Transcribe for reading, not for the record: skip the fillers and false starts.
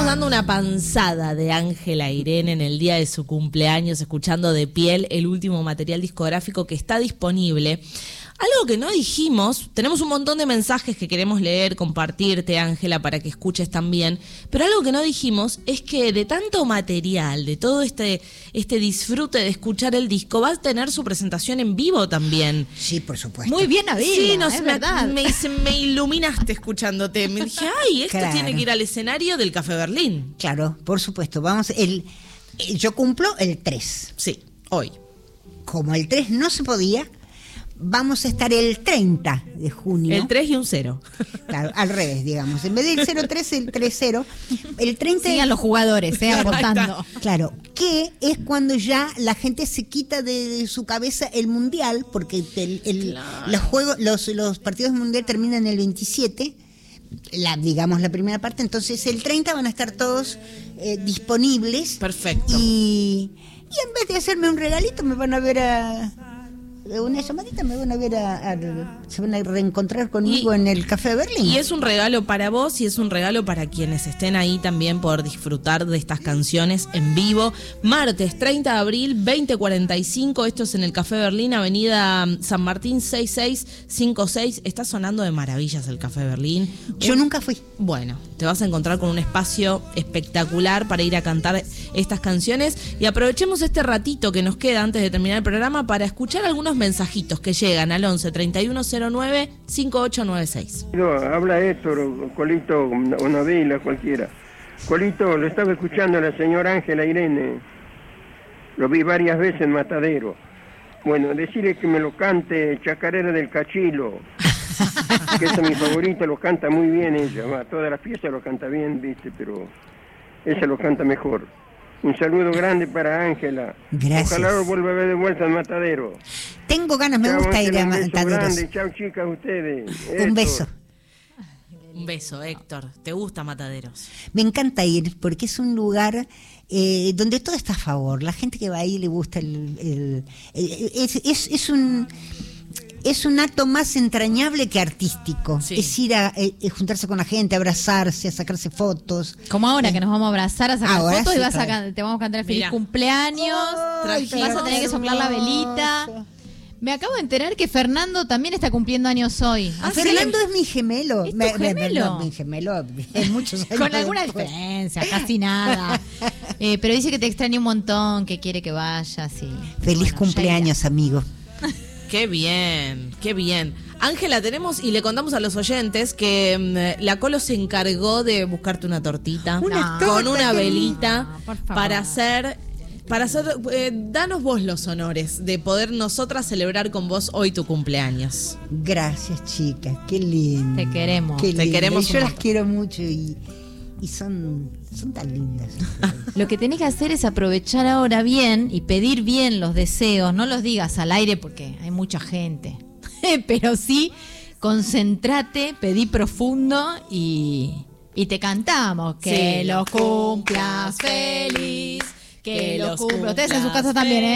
dando una panzada de Ángela Irene en el día de su cumpleaños, escuchando De Piel, el último material discográfico que está disponible. Algo que no dijimos, tenemos un montón de mensajes que queremos leer, compartirte, Ángela, para que escuches también, pero algo que no dijimos es que de tanto material, de todo este disfrute de escuchar el disco, va a tener su presentación en vivo también. Sí, por supuesto. Muy bien, Adela, sí, no, es verdad. Me iluminaste escuchándote. Me dije, ay, esto tiene que ir al escenario del Café Berlín. Claro, por supuesto. Yo cumplo el 3. Sí, hoy. Como el 3 no se podía, vamos a estar el 30 de junio. El 3 y un 0. Claro, al revés, digamos. En vez del 0-3, el 3-0. El 30. Sigan los jugadores, apostando. Claro, que es cuando ya la gente se quita de su cabeza el mundial, porque los partidos del mundial terminan el 27. Digamos la primera parte, entonces el 30 van a estar todos disponibles. Perfecto. Y en vez de hacerme un regalito, me van a ver una llamadita, me van a ver se van a reencontrar conmigo en el Café Berlín. Y es un regalo para vos y es un regalo para quienes estén ahí también, poder disfrutar de estas canciones en vivo. Martes 30 de abril, 20:45, esto es en el Café Berlín, Avenida San Martín 6656. Está sonando de maravillas el Café Berlín. Yo nunca fui. Bueno, te vas a encontrar con un espacio espectacular para ir a cantar estas canciones, y aprovechemos este ratito que nos queda antes de terminar el programa para escuchar algunos mensajitos que llegan al 11 3109 5896. Habla Héctor, Colito, o Nadila, cualquiera. Colito, lo estaba escuchando a la señora Ángela Irene. Lo vi varias veces en Matadero. Bueno, decirle que me lo cante Chacarera del Cachilo, que es mi favorita, lo canta muy bien ella. Todas las piezas lo canta bien, viste, pero ella lo canta mejor. Un saludo grande para Ángela. Gracias. Ojalá lo vuelva a ver de vuelta en Matadero. Tengo ganas, me gusta ir a Mataderos. Chao, chicas, ustedes. Un beso. Un beso, Héctor. ¿Te gusta Mataderos? Me encanta ir porque es un lugar donde todo está a favor. La gente que va ahí le gusta es un acto más entrañable que artístico. Sí. Es ir a juntarse con la gente, abrazarse, a sacarse fotos. Como ahora que nos vamos a abrazar, a sacar fotos, sí, y te vamos a cantar el feliz cumpleaños. Vas a tener que soplar la velita. Me acabo de enterar que Fernando también está cumpliendo años hoy. Fernando es mi gemelo. ¿Es tu gemelo? Mi gemelo en muchos años. Con alguna diferencia, casi nada. Pero dice que te extraña un montón, que quiere que vayas. Feliz cumpleaños, amigo. Qué bien, qué bien. Ángela, tenemos y le contamos a los oyentes que la Colo se encargó de buscarte una tortita con una velita para hacer, danos vos los honores de poder nosotras celebrar con vos hoy tu cumpleaños. Gracias, chicas, qué lindo. Te queremos. Te queremos. Yo las quiero mucho y son tan lindas. Lo que tenés que hacer es aprovechar ahora bien y pedir bien los deseos. No los digas al aire porque hay mucha gente. Pero sí, concéntrate, pedí profundo y te cantamos. Que lo cumplas feliz, que lo cumplas. Ustedes en sus casas también, ¿eh?